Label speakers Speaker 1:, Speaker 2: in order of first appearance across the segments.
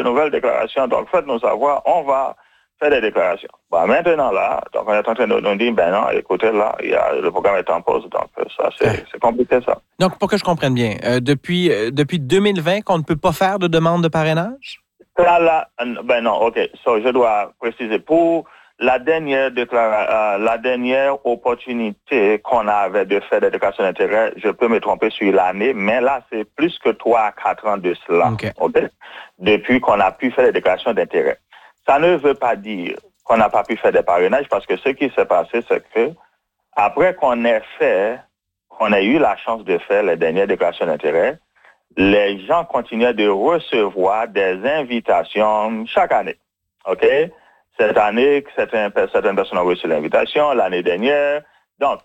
Speaker 1: nouvelles déclarations. Donc, faites-nous savoir, on va faire des déclarations. Maintenant, là, donc on est en train de nous dire, non, écoutez, là, le programme est en pause. Donc, ça, c'est compliqué, ça.
Speaker 2: Donc, pour que je comprenne bien, depuis 2020 qu'on ne peut pas faire de demande de parrainage?
Speaker 1: Non, OK. Je dois préciser. Pour la dernière opportunité qu'on avait de faire des déclarations d'intérêt, je peux me tromper sur l'année, mais là, c'est plus que 3 à 4 ans de cela.
Speaker 2: Okay.
Speaker 1: Depuis qu'on a pu faire des déclarations d'intérêt. Ça ne veut pas dire qu'on n'a pas pu faire des parrainages, parce que ce qui s'est passé, c'est que après qu'on ait eu la chance de faire les dernières déclarations d'intérêt, les gens continuaient de recevoir des invitations chaque année. OK? Cette année, certaines personnes ont reçu l'invitation, l'année dernière. Donc,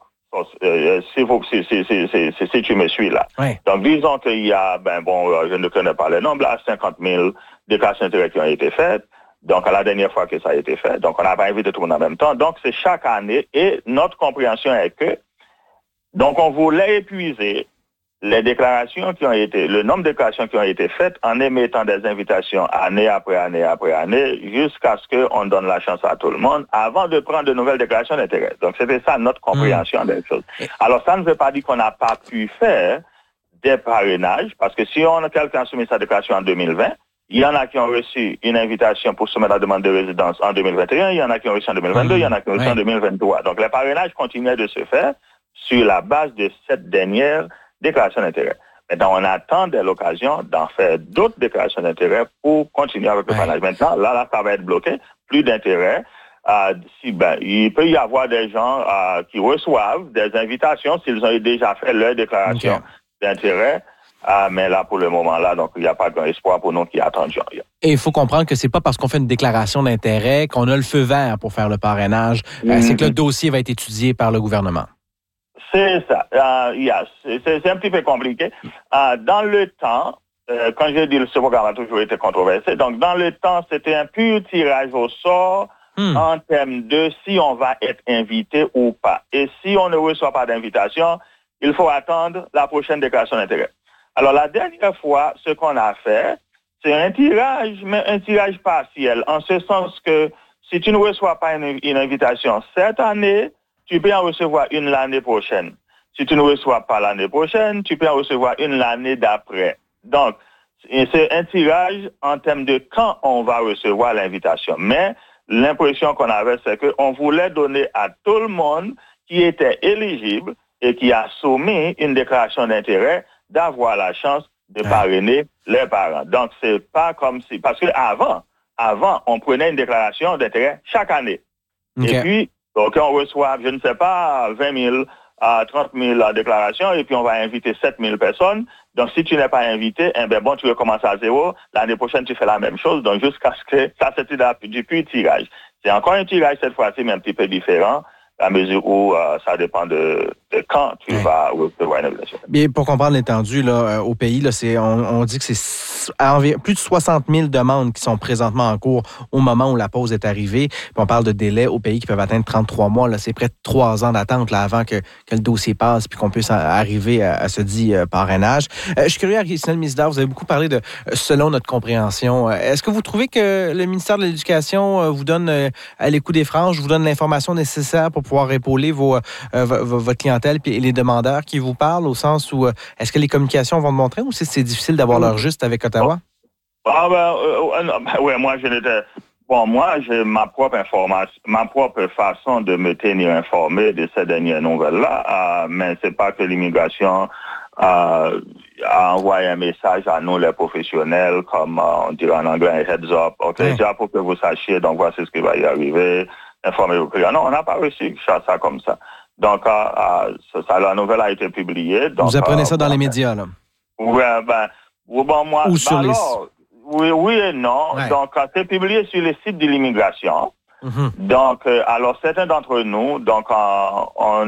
Speaker 1: si tu me suis là.
Speaker 2: Oui.
Speaker 1: Donc, disons qu'il y a, je ne connais pas le nombre, là, 50 000 déclarations d'intérêt qui ont été faites. Donc, à la dernière fois que ça a été fait. Donc, on n'a pas invité tout le monde en même temps. Donc, c'est chaque année. Et notre compréhension est que, donc, on voulait épuiser le nombre de déclarations qui ont été faites en émettant des invitations année après année après année jusqu'à ce qu'on donne la chance à tout le monde avant de prendre de nouvelles déclarations d'intérêt. Donc, c'était ça notre compréhension des choses. Alors, ça ne veut pas dire qu'on n'a pas pu faire des parrainages, parce que si quelqu'un a soumis sa déclaration en 2020, il y en a qui ont reçu une invitation pour soumettre la demande de résidence en 2021, il y en a qui ont reçu en 2022, il y en a qui ont reçu en 2023. Donc, les parrainages continuaient de se faire sur la base de cette dernière déclaration d'intérêt. Maintenant, on attend de l'occasion d'en faire d'autres déclarations d'intérêt pour continuer avec le parrainage. Maintenant, là, ça va être bloqué. Plus d'intérêt. Il peut y avoir des gens qui reçoivent des invitations s'ils ont déjà fait leur déclaration d'intérêt. Mais là, pour le moment, là, donc, il n'y a pas grand espoir pour nous qui attendions.
Speaker 2: Et il faut comprendre que c'est pas parce qu'on fait une déclaration d'intérêt qu'on a le feu vert pour faire le parrainage. C'est que le dossier va être étudié par le gouvernement.
Speaker 1: C'est ça. C'est un petit peu compliqué. Dans le temps, quand je dis ce programme a toujours été controversé, donc dans le temps, c'était un pur tirage au sort en termes de si on va être invité ou pas. Et si on ne reçoit pas d'invitation, il faut attendre la prochaine déclaration d'intérêt. Alors, la dernière fois, ce qu'on a fait, c'est un tirage, mais un tirage partiel, en ce sens que si tu ne reçois pas une invitation cette année, tu peux en recevoir une l'année prochaine. Si tu ne reçois pas l'année prochaine, tu peux en recevoir une l'année d'après. Donc, c'est un tirage en termes de quand on va recevoir l'invitation. Mais l'impression qu'on avait, c'est qu'on voulait donner à tout le monde qui était éligible et qui a soumis une déclaration d'intérêt d'avoir la chance de parrainer les parents. Donc, c'est pas comme si... Parce que avant, on prenait une déclaration d'intérêt chaque année. Et puis, donc, on reçoit, je ne sais pas, 20 000 à 30 000 déclarations et puis on va inviter 7 000 personnes. Donc, si tu n'es pas invité, tu recommences à zéro. L'année prochaine, tu fais la même chose. Donc, jusqu'à ce que ça, c'était du pur tirage. C'est encore un tirage cette fois-ci, mais un petit peu différent, à mesure où ça dépend de quand tu vas recevoir une invitation.
Speaker 2: Bien, pour comprendre l'étendue là, au pays, là, on dit que c'est plus de 60 000 demandes qui sont présentement en cours au moment où la pause est arrivée. Puis on parle de délais au pays qui peuvent atteindre 33 mois. Là, c'est près de 3 ans d'attente là, avant que le dossier passe puis qu'on puisse arriver à ce dit parrainage. Je suis curieux, Christinelle Misdar, vous avez beaucoup parlé de selon notre compréhension. Est-ce que vous trouvez que le ministère de l'Éducation vous donne, à l'écoute des franges, vous donne l'information nécessaire pour pouvoir épauler votre clientèle et les demandeurs qui vous parlent, au sens où est-ce que les communications vont montrer ou c'est difficile d'avoir leur juste avec Ottawa?
Speaker 1: Moi, j'ai ma propre information, ma propre façon de me tenir informé de ces dernières nouvelles-là, mais c'est pas que l'immigration a envoyé un message à nous, les professionnels, comme on dirait en anglais, un heads up, déjà pour que vous sachiez, donc voici ce qui va y arriver, informez vos clients. Non, on n'a pas reçu ça comme ça. Donc, la nouvelle a été publiée. Donc,
Speaker 2: vous apprenez ça dans les médias, là?
Speaker 1: Moi...
Speaker 2: Ou sur les...
Speaker 1: Oui et non. Ouais. Donc, c'est publié sur le site de l'immigration. Mm-hmm. Donc, alors, certains d'entre nous, donc, on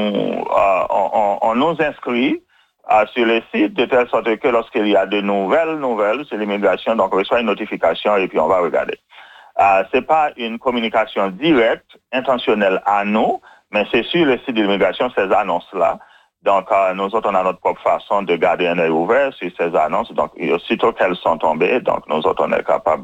Speaker 1: nous inscrit sur le site de telle sorte que lorsqu'il y a de nouvelles sur l'immigration, donc, on reçoit une notification et puis on va regarder. C'est pas une communication directe, intentionnelle à nous, mais c'est sur le site de l'immigration, ces annonces-là. Donc, nous autres, on a notre propre façon de garder un œil ouvert sur ces annonces. Donc, aussitôt qu'elles sont tombées, donc, nous autres, on est capable